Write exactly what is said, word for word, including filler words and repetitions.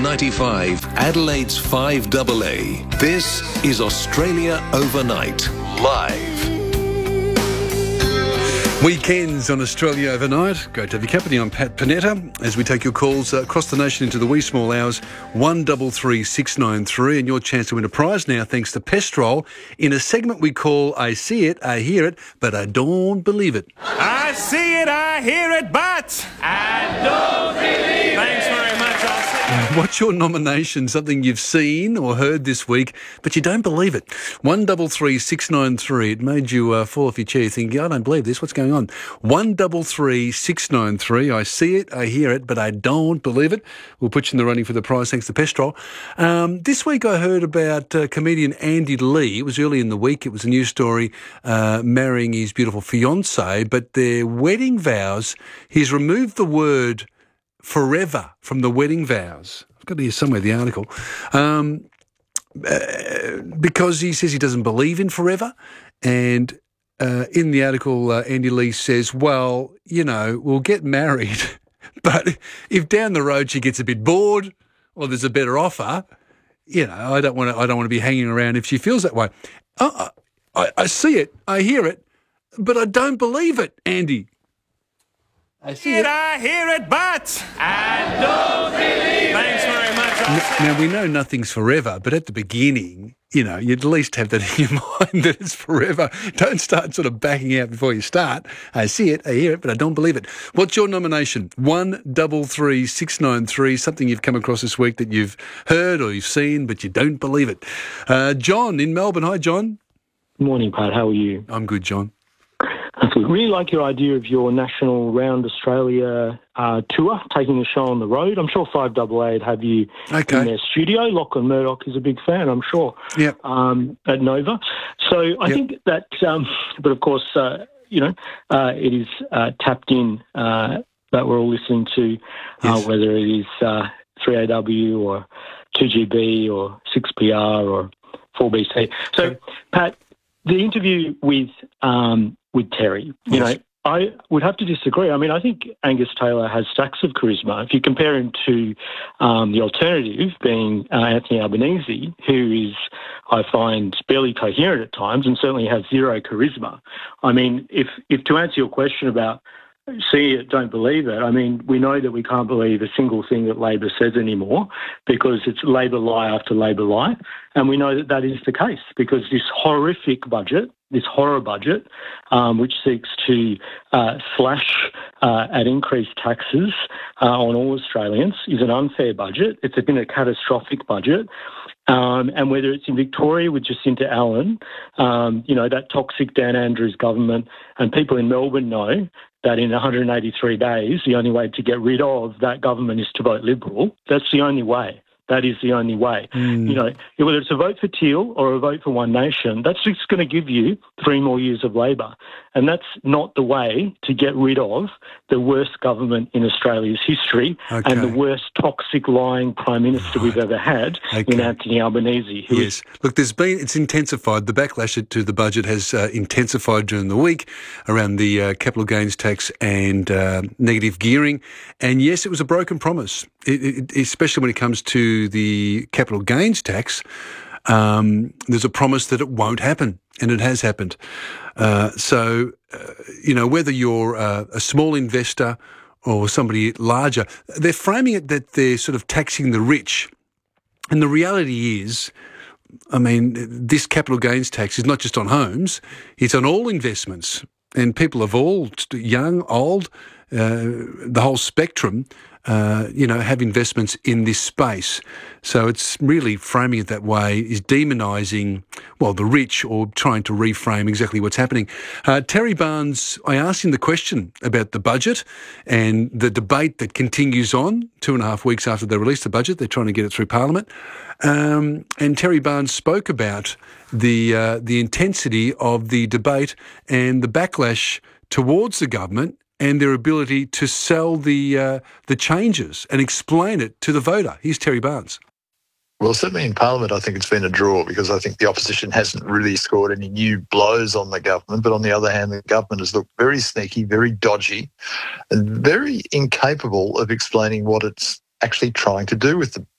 ninety-five, Adelaide's five A A. This is Australia Overnight, live. Weekends on Australia Overnight. Great to have your company. I'm Pat Panetta as we take your calls uh, across the nation into the wee small hours. one double three six nine three, and your chance to win a prize now thanks to Pestrol in a segment we call I See It, I Hear It, but I Don't Believe It. I see it, I hear it, but I don't believe it. Thanks very much. I'll see you. What's your nomination? Something you've seen or heard this week, but you don't believe it. one double three six nine three. It made you uh, fall off your chair thinking, I don't believe this. What's going on? one double three six nine three. I see it, I hear it, but I don't believe it. We'll put you in the running for the prize thanks to Pestrol. Um, this week I heard about uh, comedian Andy Lee. It was early in the week. It was a news story uh, marrying his beautiful fiancée, but their wedding vows, he's removed the word forever from the wedding vows. I've got here somewhere the article. Um, uh, because he says he doesn't believe in forever. And uh, in the article, uh, Andy Lee says, well, you know, we'll get married, but if down the road she gets a bit bored or there's a better offer, you know, I don't want to. I don't want to be hanging around if she feels that way. Uh, I, I see it, I hear it, but I don't believe it, Andy. I see it. I hear it, but I don't believe it. Thanks very much. Now, now, we know nothing's forever, but at the beginning, you know, you'd at least have that in your mind that it's forever. Don't start sort of backing out before you start. I see it, I hear it, but I don't believe it. What's your nomination? one double three six nine three, something you've come across this week that you've heard or you've seen, but you don't believe it. Uh, John in Melbourne. Hi, John. Morning, Pat. How are you? I'm good, John. I really like your idea of your national round Australia uh, tour, taking the show on the road. I'm sure five A A would have you okay. in their studio. Lachlan Murdoch is a big fan, I'm sure, yep. um, at Nova. So I yep. think that, um, but of course, uh, you know, uh, it is uh, tapped in uh, that we're all listening to, uh, yes. whether it is uh, three A W or two G B or six P R or four B C. So, okay. Pat, the interview with um, with Terry, you yes. know, I would have to disagree. I mean, I think Angus Taylor has stacks of charisma. If you compare him to um, the alternative, being uh, Anthony Albanese, who is, I find, barely coherent at times and certainly has zero charisma. I mean, if if to answer your question about see it, don't believe it, I mean, we know that we can't believe a single thing that Labor says anymore because it's Labor lie after Labor lie. And we know that that is the case because this horrific budget, this horror budget, um, which seeks to uh, slash uh, at increased taxes uh, on all Australians, is an unfair budget. It's been a catastrophic budget. Um, and whether it's in Victoria with Jacinta Allen, um, you know, that toxic Dan Andrews government, and people in Melbourne know that in one hundred eighty-three days, the only way to get rid of that government is to vote Liberal. That's the only way. That is the only way. Mm. You know, whether it's a vote for Teal or a vote for One Nation, that's just going to give you three more years of Labor. And that's not the way to get rid of the worst government in Australia's history okay. and the worst toxic, lying Prime Minister right. we've ever had okay. in Anthony Albanese. Who yes. Is- Look, there's been, it's intensified. The backlash to the budget has uh, intensified during the week around the uh, capital gains tax and uh, negative gearing. And yes, it was a broken promise, it, it, especially when it comes to the capital gains tax. Um, there's a promise that it won't happen, and it has happened. Uh, so, uh, you know, whether you're uh, a small investor or somebody larger, they're framing it that they're sort of taxing the rich. And the reality is, I mean, this capital gains tax is not just on homes, it's on all investments. And people of all, young, old, uh, the whole spectrum, uh, you know, have investments in this space. So it's really framing it that way is demonising, well, the rich or trying to reframe exactly what's happening. Uh, Terry Barnes, I asked him the question about the budget and the debate that continues on two and a half weeks after they released the budget. They're trying to get it through Parliament. Um, and Terry Barnes spoke about the uh, the intensity of the debate and the backlash towards the government and their ability to sell the uh, the changes and explain it to the voter. Here's Terry Barnes. Well, certainly in Parliament, I think it's been a draw because I think the opposition hasn't really scored any new blows on the government. But on the other hand, the government has looked very sneaky, very dodgy, and very incapable of explaining what it's actually trying to do with the